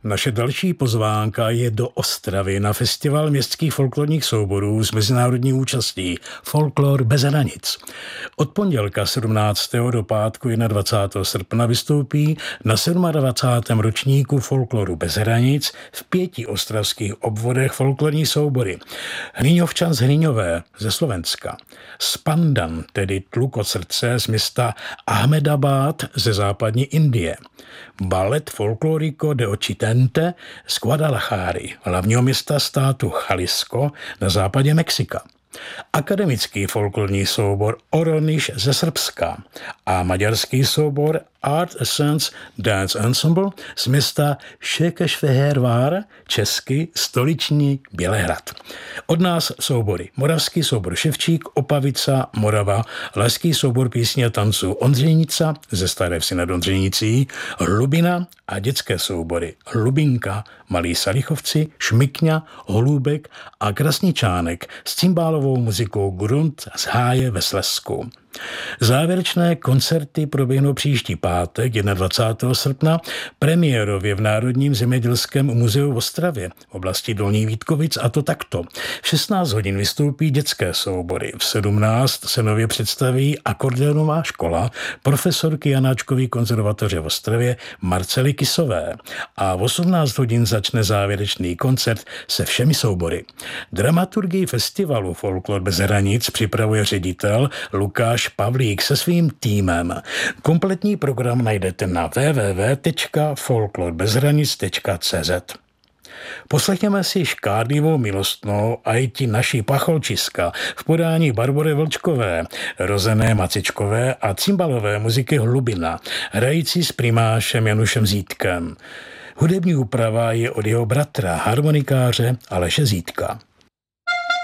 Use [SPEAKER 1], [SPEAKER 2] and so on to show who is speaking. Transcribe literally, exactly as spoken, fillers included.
[SPEAKER 1] Naše další pozvánka je do Ostravy na festival městských folklorních souborů s mezinárodní účastí Folklor bez hranic. Od pondělka sedmnáctého do pátku dvacátého prvního srpna vystoupí na dvacátém sedmém ročníku Folkloru bez hranic v pěti ostravských obvodech folklorní soubory. Hriňovčan z Hriňové ze Slovenska, Spandan, tedy Tluk od srdce z města Ahmedabad ze západní Indie, Ballet Folklorico de Occidente z Guadalajary, hlavního města státu Jalisco na západě Mexika, akademický folklorní soubor Oroniš ze Srbska a maďarský soubor Art Essence Dance Ensemble z města Székesfehérvár, česky stoliční Bělehrad. Od nás soubory moravský soubor Ševčík, Opavica, Morava, leský soubor písně a tanců Ondřejnica ze Staré Vsi nad Ondřejnicí, Hlubina a dětské soubory Hlubinka, Malí Salichovci, Šmikňa, Holůbek a Krasničánek s cymbálovou muzikou Grunt z Háje ve Slezsku. Závěrečné koncerty proběhnou příští pátek dvacátého prvního srpna premiérově v Národním zemědělském muzeu v Ostravě v oblasti Dolních Vítkovic, a to takto. V šestnáct hodin vystoupí dětské soubory, v sedmnáct se nově představí akordeonová škola profesorky Janáčkové konzervatoře v Ostravě Marcely Kisové a v osmnáct hodin začne závěrečný koncert se všemi soubory. Dramaturgii festivalu Folklor bez hranic připravuje ředitel Lukáš Pavlík se svým týmem. Kompletní program najdete na w w w tečka folklor bez hranic tečka c z. Poslechněme si Škádlivou milostnou a i ti naší pacholčiska v podání Barbory Vlčkové, Rozené Macičkové a cymbalové muziky Hlubina, hrající s primášem Janušem Zítkem. Hudební úprava je od jeho bratra, harmonikáře Aleše Zítka.